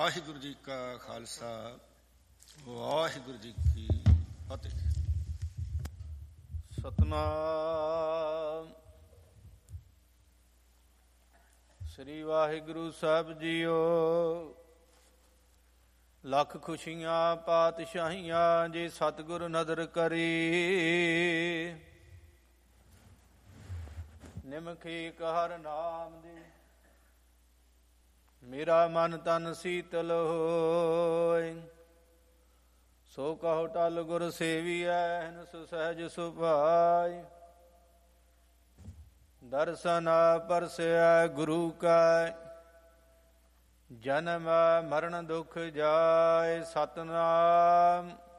ਵਾਹਿਗੁਰੂ ਜੀ ਕਾ ਖਾਲਸਾ, ਵਾਹਿਗੁਰੂ ਜੀ ਕੀ ਫਤਿਹ। ਸਤਨਾਮ ਸ੍ਰੀ ਵਾਹਿਗੁਰੂ ਸਾਹਿਬ ਜੀਓ। ਲੱਖ ਖੁਸ਼ੀਆਂ ਪਾਤਸ਼ਾਹੀਆਂ ਜੇ ਸਤਿਗੁਰ ਨਦਰ ਕਰੀ। ਨਿਮਖੀ ਹਰ ਨਾਮ ਦੇ ਮੇਰਾ ਮਨ ਤਨ ਸੀਤਲ ਹੋਇ। ਸੋ ਕਹੋ ਟਲ ਗੁਰ ਸੇਵੀਐ ਹਨਸ ਸਹਿਜ ਸੁਭਾਇ। ਦਰਸ਼ਨ ਪਰਸੈ ਗੁਰੂ ਕਾ ਜਨਮ ਮਰਨ ਦੁਖ ਜਾਇ। ਸਤਨਾਮ